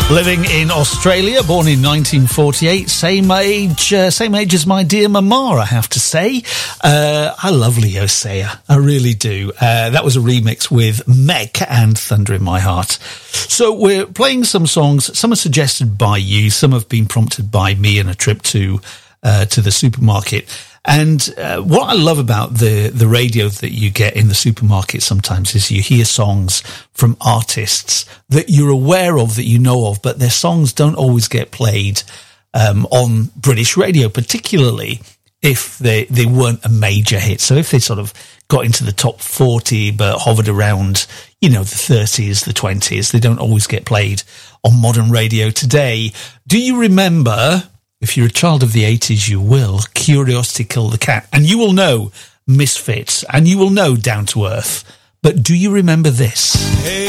Living in Australia, born in 1948, same age as my dear mama, I have to say. I love Leo Sayer, I really do. That was a remix with Meg and Thunder in My Heart. So we're playing some songs. Some are suggested by you, some have been prompted by me in a trip to the supermarket. And what I love about the radio that you get in the supermarket sometimes is you hear songs from artists that you're aware of, that you know of, but their songs don't always get played on British radio, particularly if they weren't a major hit. So if they sort of got into the top 40 but hovered around, the 30s, the 20s, they don't always get played on modern radio today. Do you remember... If you're a child of the 80s, you will. Curiosity Killed the Cat. And you will know Misfits. And you will know Down to Earth. But do you remember this? Hey.